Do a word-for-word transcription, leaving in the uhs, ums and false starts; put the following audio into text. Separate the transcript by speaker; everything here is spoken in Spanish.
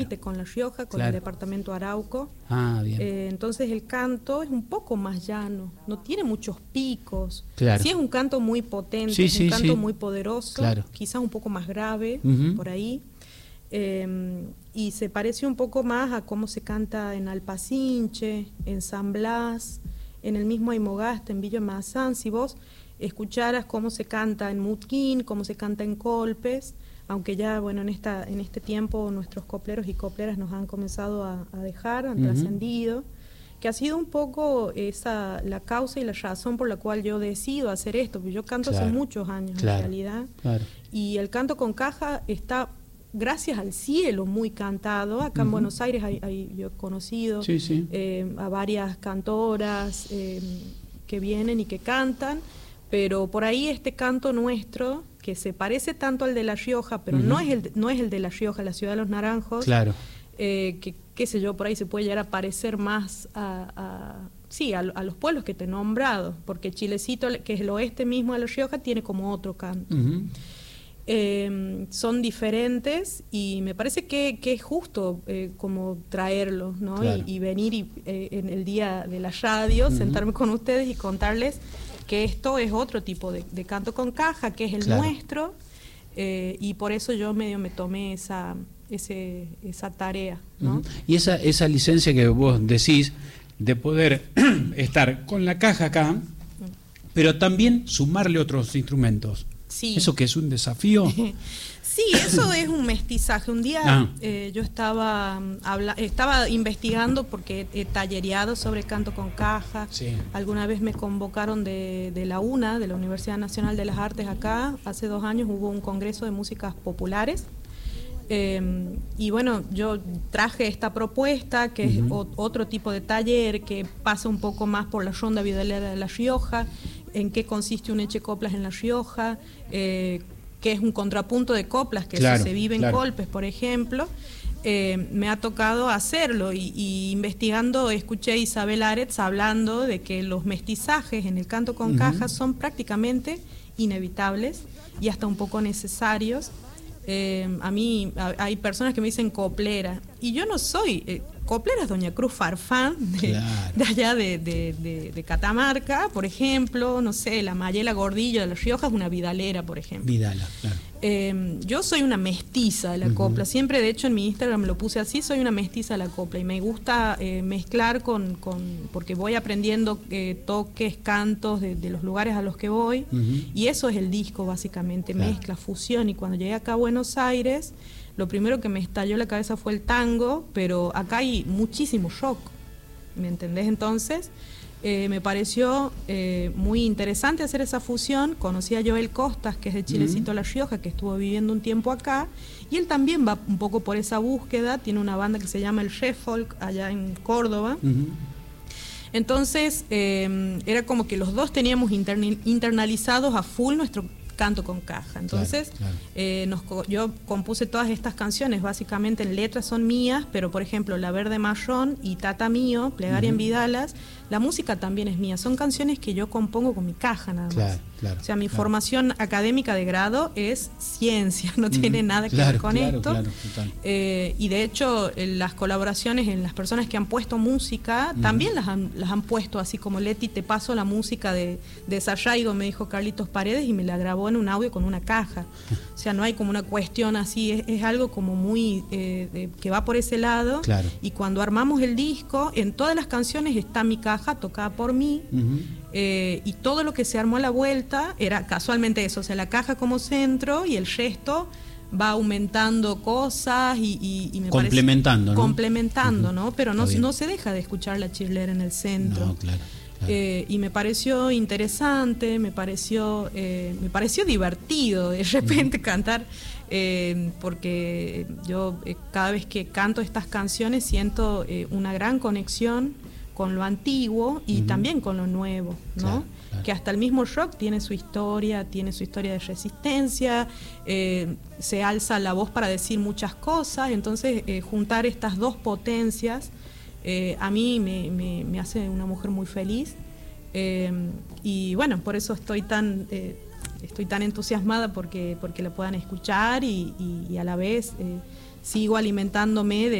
Speaker 1: con La Rioja, con
Speaker 2: claro.
Speaker 1: el departamento Arauco.
Speaker 2: Ah, bien.
Speaker 1: Eh, entonces el canto es un poco más llano, no tiene muchos picos.
Speaker 2: Claro.
Speaker 1: Sí es un canto muy potente,
Speaker 2: Sí,
Speaker 1: es
Speaker 2: sí,
Speaker 1: un canto
Speaker 2: sí.
Speaker 1: muy poderoso,
Speaker 2: Claro.
Speaker 1: quizás un poco más grave,
Speaker 2: Uh-huh.
Speaker 1: por ahí. Eh, y se parece un poco más a cómo se canta en Alpacinche, en San Blas, en el mismo Aymogasta, en Villa Mazán. Si vos escucharas cómo se canta en Mutquín, cómo se canta en Colpes, aunque ya, bueno, en esta en este tiempo nuestros copleros y copleras nos han comenzado a, a dejar, han uh-huh. trascendido, que ha sido un poco esa la causa y la razón por la cual yo decido hacer esto, porque yo canto claro. hace muchos años claro. en realidad, claro. y el canto con caja está, gracias al cielo, muy cantado. Acá uh-huh. en Buenos Aires hay, hay, yo he conocido
Speaker 2: sí, sí.
Speaker 1: Eh, a varias cantoras eh, que vienen y que cantan, pero por ahí este canto nuestro, que se parece tanto al de La Rioja, pero uh-huh. no es el no es el de La Rioja, la ciudad de los naranjos,
Speaker 2: claro.
Speaker 1: eh, que qué sé yo, por ahí se puede llegar a parecer más a, a sí, a, a los pueblos que te he nombrado, porque Chilecito, que es el oeste mismo de La Rioja, tiene como otro canto. Uh-huh. Eh, son diferentes y me parece que, que es justo eh, como traerlos, ¿no? Claro. Y, y venir y, eh, en el día de la radio, uh-huh. sentarme con ustedes y contarles que esto es otro tipo de, de canto con caja, que es el claro. nuestro, eh, y por eso yo medio me tomé esa, ese, esa tarea, ¿no?
Speaker 2: Uh-huh. Y esa, esa licencia que vos decís de poder estar con la caja acá, uh-huh. pero también sumarle otros instrumentos.
Speaker 1: Sí.
Speaker 2: ¿Eso que es un desafío?
Speaker 1: Sí, eso es un mestizaje. Un día ah. eh, yo estaba habla, estaba investigando porque he, he tallereado sobre canto con caja.
Speaker 2: Sí.
Speaker 1: Alguna vez me convocaron de, de la UNA, de la Universidad Nacional de las Artes acá. Hace dos años hubo un congreso de músicas populares. Eh, y bueno, yo traje esta propuesta, que uh-huh. es o, otro tipo de taller, que pasa un poco más por la ronda vidalera de La Rioja, en qué consiste un echecoplas en La Rioja, eh, que es un contrapunto de coplas, que claro, eso se vive en claro. Colpes, por ejemplo. Eh, me ha tocado hacerlo y, y investigando escuché a Isabel Aretz hablando de que los mestizajes en el canto con uh-huh. caja son prácticamente inevitables y hasta un poco necesarios. Eh, a mí a, hay personas que me dicen coplera y yo no soy eh, coplera, es Doña Cruz Farfán de, claro. de allá de, de, de, de Catamarca, por ejemplo, no sé, la Mayela Gordillo de La Rioja es una vidalera, por ejemplo.
Speaker 2: Vidala, claro.
Speaker 1: Eh, yo soy una mestiza de la uh-huh. copla, siempre de hecho en mi Instagram lo puse así, soy una mestiza de la copla y me gusta eh, mezclar con, con, porque voy aprendiendo eh, toques, cantos de, de los lugares a los que voy uh-huh. y eso es el disco básicamente, claro. mezcla, fusión, y cuando llegué acá a Buenos Aires, lo primero que me estalló la cabeza fue el tango, pero acá hay muchísimo rock, ¿me entendés? Entonces Eh, me pareció eh, muy interesante hacer esa fusión. Conocí a Joel Costas, que es de Chilecito uh-huh. La Rioja, que estuvo viviendo un tiempo acá, y él también va un poco por esa búsqueda. Tiene una banda que se llama el Refolk allá en Córdoba. Uh-huh. Entonces eh, era como que los dos teníamos interni- internalizados a full nuestro canto con caja. Entonces claro, claro. Eh, nos, yo compuse todas estas canciones, básicamente en letras son mías, pero por ejemplo La Verde Marrón y Tata Mío, Plegaria uh-huh. en Vidalas, la música también es mía, son canciones que yo compongo con mi caja nada más.
Speaker 2: Claro, claro,
Speaker 1: o sea, mi
Speaker 2: claro.
Speaker 1: formación académica de grado es ciencia, no uh-huh. tiene nada que
Speaker 2: claro,
Speaker 1: ver con
Speaker 2: claro,
Speaker 1: esto.
Speaker 2: Claro, total.
Speaker 1: Eh, y de hecho, en las colaboraciones, en las personas que han puesto música, uh-huh. también las han, las han puesto, así como Leti, te paso la música de, de Desarraigo, me dijo Carlitos Paredes, y me la grabó en un audio con una caja. O sea, no hay como una cuestión así, es, es algo como muy eh, de, que va por ese lado.
Speaker 2: Claro.
Speaker 1: Y cuando armamos el disco, en todas las canciones está mi caja tocada por mí. Uh-huh. Eh, y todo lo que se armó a la vuelta era casualmente eso, o sea, la caja como centro y el resto va aumentando cosas y, y, y me
Speaker 2: complementando,
Speaker 1: parece,
Speaker 2: ¿no?
Speaker 1: Complementando,
Speaker 2: Uh-huh.
Speaker 1: ¿no? Pero no, no se deja de escuchar la chilera en el centro.
Speaker 2: No, claro. Claro.
Speaker 1: Eh, y me pareció interesante, me pareció, eh, me pareció divertido de repente uh-huh. cantar, eh, porque yo eh, cada vez que canto estas canciones siento eh, una gran conexión con lo antiguo y uh-huh. también con lo nuevo, ¿no? Claro, claro. Que hasta el mismo rock tiene su historia, tiene su historia de resistencia, eh, se alza la voz para decir muchas cosas, entonces eh, juntar estas dos potencias eh, a mí me, me, me hace una mujer muy feliz eh, y bueno, por eso estoy tan eh, estoy tan entusiasmada porque, porque la puedan escuchar y, y, y a la vez eh, sigo alimentándome de